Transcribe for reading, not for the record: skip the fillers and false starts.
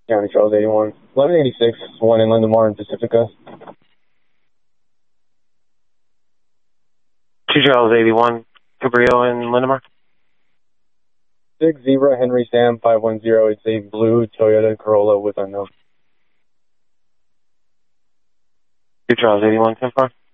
County Charles 81. 1186, one in Lindemar and Pacifica. 2 Charles 81, Cabrillo in Lindemar. 6 Zebra Henry Sam 510. It's a blue Toyota Corolla with unknown. 2 Charles 81, 10-4.